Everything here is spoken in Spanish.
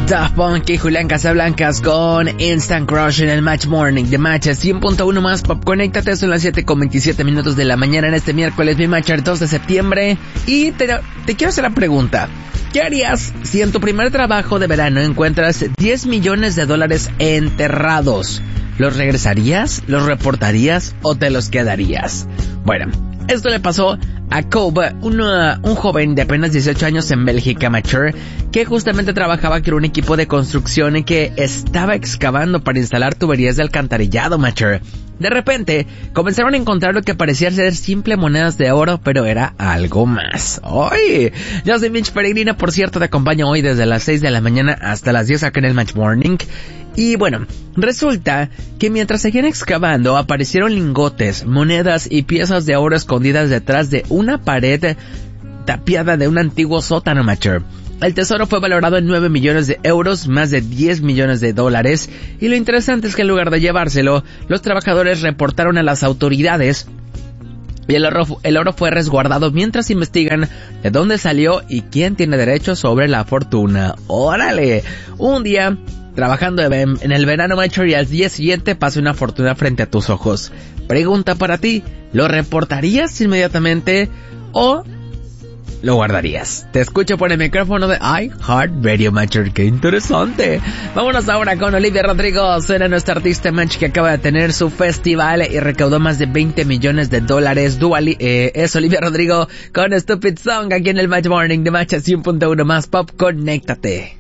Daft Punk y Julián Casablancas con Instant Crush en el Match Morning de Match 100.1 más Pop. Conéctate, son las 7:27 de la mañana en este miércoles, mi Matcher 2 de septiembre. Y te quiero hacer la pregunta: ¿qué harías si en tu primer trabajo de verano encuentras $10 millones enterrados? ¿Los regresarías, los reportarías o te los quedarías? Bueno, esto le pasó a Kobe, un joven de apenas 18 años en Bélgica, Matcher, que justamente trabajaba con un equipo de construcción y que estaba excavando para instalar tuberías de alcantarillado, Matcher. De repente, comenzaron a encontrar lo que parecía ser simple monedas de oro, pero era algo más. ¡Ay! Yo soy Mitch Peregrina, por cierto, te acompaño hoy desde las 6 de la mañana hasta las 10 acá en el Match Morning. Y bueno, resulta que mientras seguían excavando, aparecieron lingotes, monedas y piezas de oro escondidas detrás de una pared tapiada de un antiguo sótano, Matcher. El tesoro fue valorado en 9 millones de euros, más de 10 millones de dólares, y lo interesante es que en lugar de llevárselo, los trabajadores reportaron a las autoridades y el oro fue resguardado mientras investigan de dónde salió y quién tiene derecho sobre la fortuna. ¡Órale! Un día trabajando en el verano, Matcher, y al día siguiente pasa una fortuna frente a tus ojos. Pregunta para ti: ¿lo reportarías inmediatamente o lo guardarías? Te escucho por el micrófono de iHeartRadio, Matcher. ¡Qué interesante! Vámonos ahora con Olivia Rodrigo. Suena nuestra artista Match, que acaba de tener su festival y recaudó más de $20 millones. Es Olivia Rodrigo con Stupid Song aquí en el Match Morning de Match 100.1 más Pop. Conéctate.